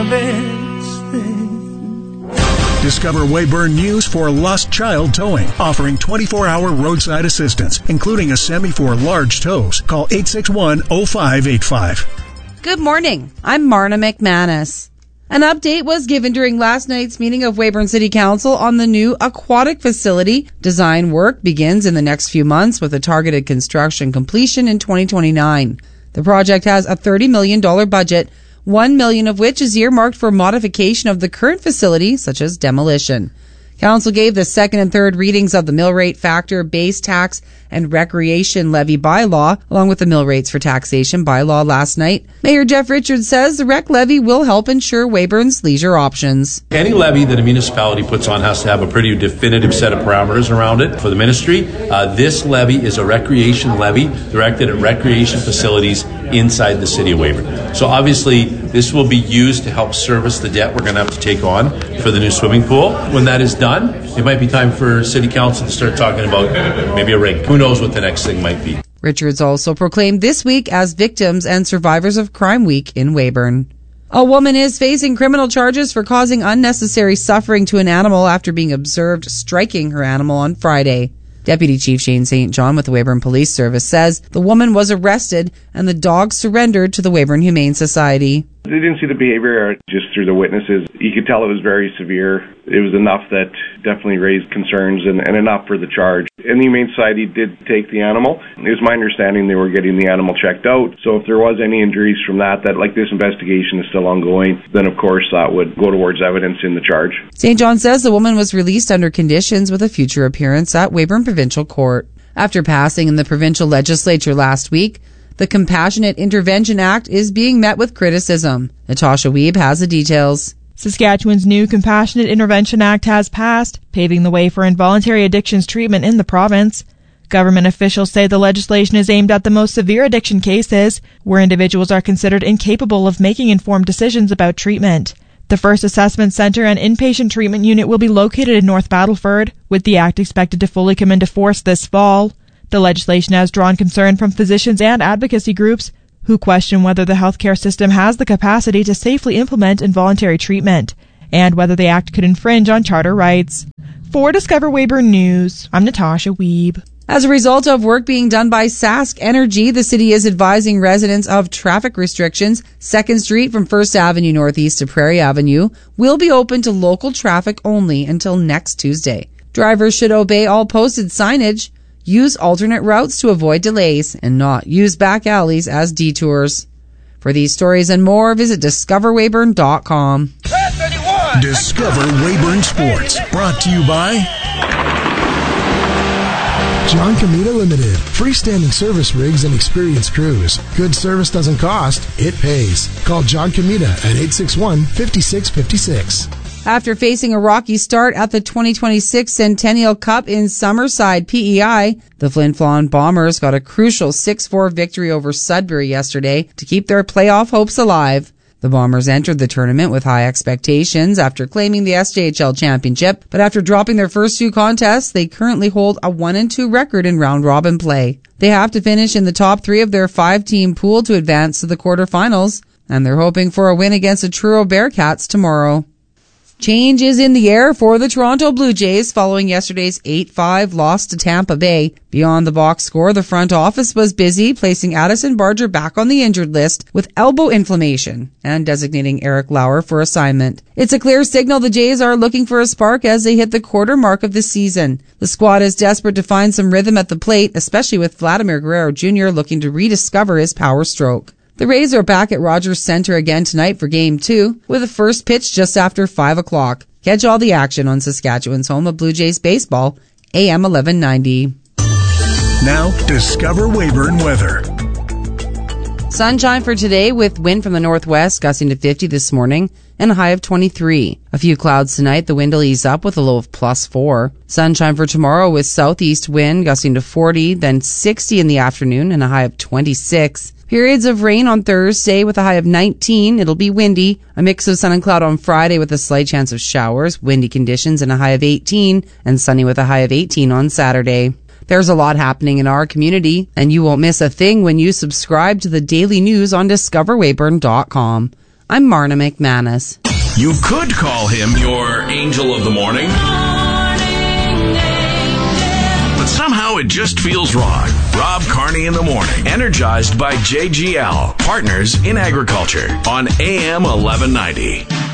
province thing. Discover Weyburn News for Lost Child Towing, offering 24-hour roadside assistance, including a semi for large tows. Call 861-0585. Good morning. I'm Marna McManus. An update was given during last night's meeting of Weyburn City Council on the new aquatic facility. Design work begins in the next few months with a targeted construction completion in 2029. The project has a $30 million budget, $1 million of which is earmarked for modification of the current facility, such as demolition. Council gave the second and third readings of the mill rate factor, base tax, and recreation levy bylaw, along with the mill rates for taxation bylaw last night. Mayor Jeff Richards says the rec levy will help ensure Weyburn's leisure options. Any levy that a municipality puts on has to have a pretty definitive set of parameters around it. For the ministry, this levy is a recreation levy directed at recreation facilities inside the city of Weyburn. So obviously, this will be used to help service the debt we're going to have to take on for the new swimming pool. When that is done, it might be time for City Council to start talking about maybe a rink. Who knows what the next thing might be. Richards also proclaimed this week as Victims and Survivors of Crime Week in Weyburn. A woman is facing criminal charges for causing unnecessary suffering to an animal after being observed striking her animal on Friday. Deputy Chief Shane St. John with the Weyburn Police Service says the woman was arrested and the dog surrendered to the Weyburn Humane Society. They didn't see the behavior just through the witnesses. You could tell it was very severe. It was enough that definitely raised concerns and enough for the charge. And the Humane Society did take the animal. It was my understanding they were getting the animal checked out. So if there was any injuries from that like this investigation is still ongoing, then of course that would go towards evidence in the charge. St. John says the woman was released under conditions with a future appearance at Weyburn Provincial Court. After passing in the provincial legislature last week, the Compassionate Intervention Act is being met with criticism. Natasha Wiebe has the details. Saskatchewan's new Compassionate Intervention Act has passed, paving the way for involuntary addictions treatment in the province. Government officials say the legislation is aimed at the most severe addiction cases, where individuals are considered incapable of making informed decisions about treatment. The first assessment center and inpatient treatment unit will be located in North Battleford, with the act expected to fully come into force this fall. The legislation has drawn concern from physicians and advocacy groups who question whether the healthcare system has the capacity to safely implement involuntary treatment and whether the act could infringe on charter rights. For Discover Weyburn News, I'm Natasha Wiebe. As a result of work being done by Sask Energy, the city is advising residents of traffic restrictions. 2nd Street from 1st Avenue Northeast to Prairie Avenue will be open to local traffic only until next Tuesday. Drivers should obey all posted signage, use alternate routes to avoid delays, and not use back alleys as detours. For these stories and more, visit discoverweyburn.com. Discover Weyburn Sports, brought to you by John Comita Limited. Freestanding service rigs and experienced crews. Good service doesn't cost, it pays. Call John Comita at 861-5656. After facing a rocky start at the 2026 Centennial Cup in Summerside, PEI, the Flin Flon Bombers got a crucial 6-4 victory over Sudbury yesterday to keep their playoff hopes alive. The Bombers entered the tournament with high expectations after claiming the SJHL championship, but after dropping their first 2 contests, they currently hold a 1-2 record in round-robin play. They have to finish in the top 3 of their 5-team pool to advance to the quarterfinals, and they're hoping for a win against the Truro Bearcats tomorrow. Change is in the air for the Toronto Blue Jays following yesterday's 8-5 loss to Tampa Bay. Beyond the box score, the front office was busy placing Addison Barger back on the injured list with elbow inflammation and designating Eric Lauer for assignment. It's a clear signal the Jays are looking for a spark as they hit the quarter mark of the season. The squad is desperate to find some rhythm at the plate, especially with Vladimir Guerrero Jr. looking to rediscover his power stroke. The Rays are back at Rogers Centre again tonight for Game 2, with a first pitch just after 5 o'clock. Catch all the action on Saskatchewan's home of Blue Jays baseball, AM 1190. Now, Discover Weyburn weather. Sunshine for today with wind from the northwest gusting to 50 this morning and a high of 23. A few clouds tonight. The wind will ease up with a low of +4. Sunshine for tomorrow with southeast wind gusting to 40, then 60 in the afternoon and a high of 26. Periods of rain on Thursday with a high of 19. It'll be windy. A mix of sun and cloud on Friday with a slight chance of showers. Windy conditions and a high of 18. And sunny with a high of 18 on Saturday. There's a lot happening in our community, and you won't miss a thing when you subscribe to the daily news on discoverweyburn.com. I'm Marna McManus. You could call him your angel of the morning, but somehow it just feels wrong. Rob Carney in the morning, energized by JGL, Partners in Agriculture, on AM 1190.